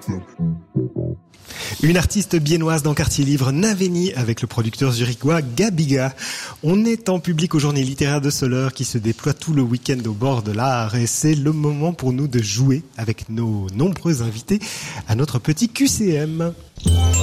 Une artiste biennoise dans Quartier Livre, Naveni, avec le producteur zurichois Gabiga. On est en public aux Journées littéraires de Soleure qui se déploient tout le week-end au bord de l'art et c'est le moment pour nous de jouer avec nos nombreux invités à notre petit QCM.